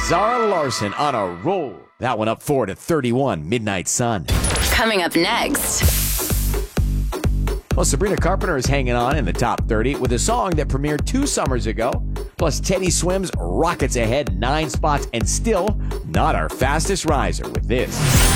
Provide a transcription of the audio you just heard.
Zara Larsson on a roll. That one up 4 to 31, Midnight Sun. Coming up next. Well, Sabrina Carpenter is hanging on in the top 30 with a song that premiered 2 summers ago. Plus, Teddy Swims rockets ahead 9 spots and still not our fastest riser with this.